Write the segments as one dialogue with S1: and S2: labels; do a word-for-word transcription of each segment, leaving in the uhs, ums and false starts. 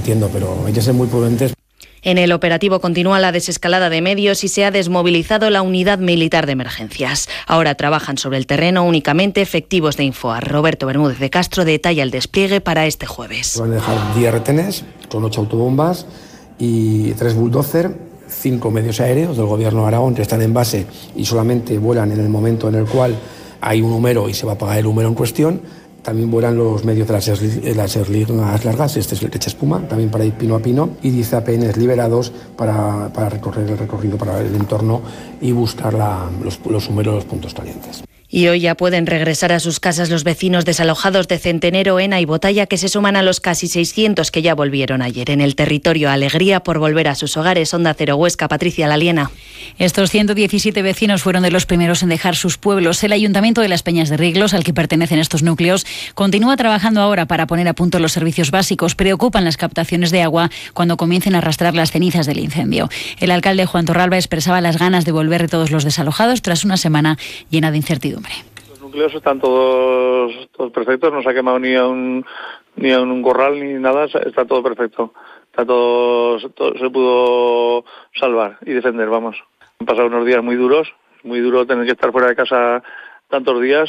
S1: entiendo, pero hay que ser muy prudentes.
S2: En el operativo continúa la desescalada de medios y se ha desmovilizado la unidad militar de emergencias. Ahora trabajan sobre el terreno únicamente efectivos de Infoar. Roberto Bermúdez de Castro detalla el despliegue para este jueves.
S1: Van a dejar diez retenes con ocho autobombas y tres bulldozer, cinco medios aéreos del Gobierno de Aragón que están en base y solamente vuelan en el momento en el cual hay un húmero y se va a apagar el húmero en cuestión. También vuelan los medios de las, las aerolíneas largas, este es el que echa espuma, también para ir pino a pino, y diez A P Ns liberados para, para recorrer el recorrido, para el entorno y buscar la, los, los húmeros, los puntos calientes.
S2: Y hoy ya pueden regresar a sus casas los vecinos desalojados de Centenero, Ena y Botalla, que se suman a los casi seiscientos que ya volvieron ayer. En el territorio, alegría por volver a sus hogares. Onda Cero Huesca, Patricia Laliena.
S3: Estos ciento diecisiete vecinos fueron de los primeros en dejar sus pueblos. El Ayuntamiento de Las Peñas de Riglos, al que pertenecen estos núcleos, continúa trabajando ahora para poner a punto los servicios básicos. Preocupan las captaciones de agua cuando comiencen a arrastrar las cenizas del incendio. El alcalde Juan Torralba expresaba las ganas de volver de todos los desalojados tras una semana llena de incertidumbre.
S4: Los núcleos están todos, todos perfectos, no se ha quemado ni a un ni a un corral ni nada, está todo perfecto, está todo, todo se pudo salvar y defender, vamos. Han pasado unos días muy duros, muy duro tener que estar fuera de casa tantos días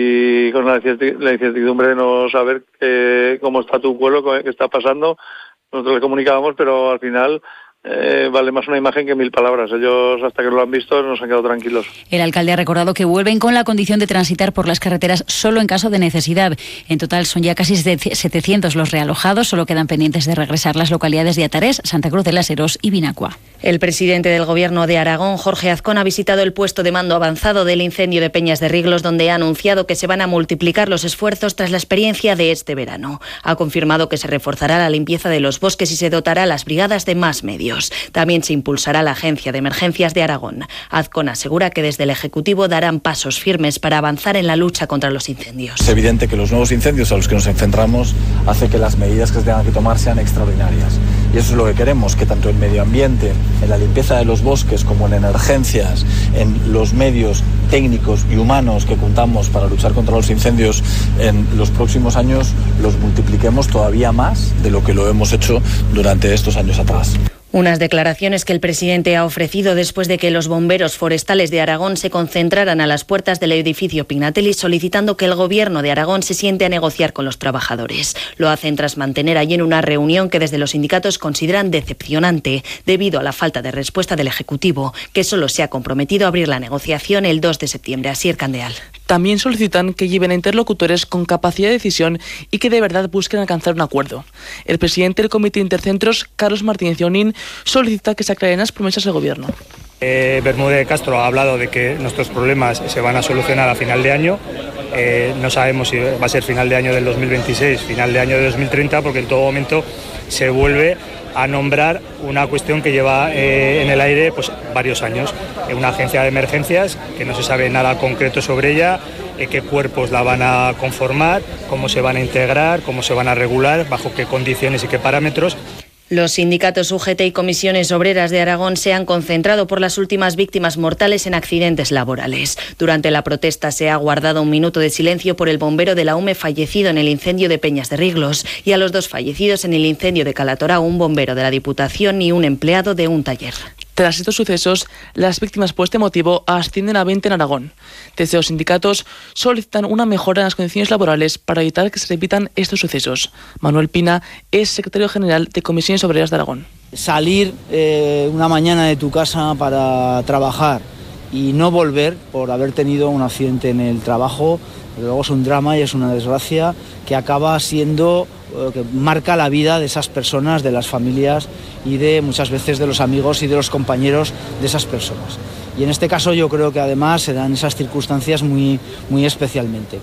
S4: y con la incertidumbre de no saber eh, cómo está tu pueblo, qué está pasando. Nosotros le comunicábamos, pero al final Eh, vale más una imagen que mil palabras. Ellos, hasta que lo han visto, nos han quedado tranquilos.
S3: El alcalde ha recordado que vuelven con la condición de transitar por las carreteras solo en caso de necesidad. En total son ya casi setecientos los realojados. Solo quedan pendientes de regresar las localidades de Atarés, Santa Cruz de las Heros y Binacua.
S2: El presidente del Gobierno de Aragón, Jorge Azcón, ha visitado el puesto de mando avanzado del incendio de Peñas de Riglos, donde ha anunciado que se van a multiplicar los esfuerzos tras la experiencia de este verano. Ha confirmado que se reforzará la limpieza de los bosques y se dotará a las brigadas de más medios. También se impulsará la Agencia de Emergencias de Aragón. Azcón asegura que desde el Ejecutivo darán pasos firmes para avanzar en la lucha contra los incendios.
S5: Es evidente que los nuevos incendios a los que nos enfrentamos hace que las medidas que se tengan que tomar sean extraordinarias. Y eso es lo que queremos, que tanto en medio ambiente, en la limpieza de los bosques, como en emergencias, en los medios técnicos y humanos que contamos para luchar contra los incendios en los próximos años, los multipliquemos todavía más de lo que lo hemos hecho durante estos años atrás.
S2: Unas declaraciones que el presidente ha ofrecido después de que los bomberos forestales de Aragón se concentraran a las puertas del edificio Pignatelli solicitando que el Gobierno de Aragón se siente a negociar con los trabajadores. Lo hacen tras mantener ayer una reunión que desde los sindicatos consideran decepcionante debido a la falta de respuesta del Ejecutivo, que solo se ha comprometido a abrir la negociación el dos de septiembre. Asier Candeal.
S6: También solicitan que lleven a interlocutores con capacidad de decisión y que de verdad busquen alcanzar un acuerdo. El presidente del Comité Intercentros, Carlos Martínez Onín, solicita que se aclaren las promesas del Gobierno.
S7: Eh, Bermúdez de Castro ha hablado de que nuestros problemas se van a solucionar a final de año. Eh, no sabemos si va a ser final de año del dos mil veintiséis, final de año de dos mil treinta, porque en todo momento se vuelve a nombrar una cuestión que lleva eh, en el aire pues, varios años. Eh, una agencia de emergencias que no se sabe nada concreto sobre ella, eh, qué cuerpos la van a conformar, cómo se van a integrar, cómo se van a regular, bajo qué condiciones y qué parámetros.
S2: Los sindicatos U G T y comisiones obreras de Aragón se han concentrado por las últimas víctimas mortales en accidentes laborales. Durante la protesta se ha guardado un minuto de silencio por el bombero de la U M E fallecido en el incendio de Peñas de Riglos y a los dos fallecidos en el incendio de Calatorao, un bombero de la Diputación y un empleado de un taller.
S6: Tras estos sucesos, las víctimas por este motivo ascienden a veinte en Aragón. Desde los sindicatos solicitan una mejora en las condiciones laborales para evitar que se repitan estos sucesos. Manuel Pina es secretario general de Comisiones Obreras de Aragón.
S8: Salir eh, una mañana de tu casa para trabajar y no volver por haber tenido un accidente en el trabajo, luego es un drama y es una desgracia que acaba siendo, eh, que marca la vida de esas personas, de las familias y de muchas veces de los amigos y de los compañeros de esas personas. Y en este caso yo creo que además se dan esas circunstancias muy, muy especialmente.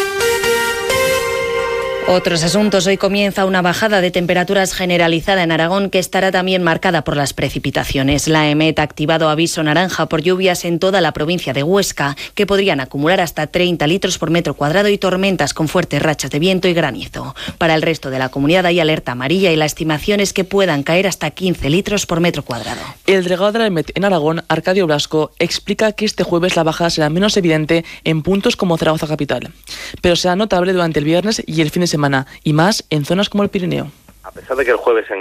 S2: Otros asuntos. Hoy comienza una bajada de temperaturas generalizada en Aragón que estará también marcada por las precipitaciones. La EMET ha activado aviso naranja por lluvias en toda la provincia de Huesca, que podrían acumular hasta treinta litros por metro cuadrado y tormentas con fuertes rachas de viento y granizo. Para el resto de la comunidad hay alerta amarilla y la estimación es que puedan caer hasta quince litros por metro cuadrado.
S6: El delegado de la EMET en Aragón, Arcadio Blasco, explica que este jueves la bajada será menos evidente en puntos como Zaragoza capital, pero será notable durante el viernes y el fin de semana, y más en zonas como el Pirineo.
S9: A pesar de que el jueves en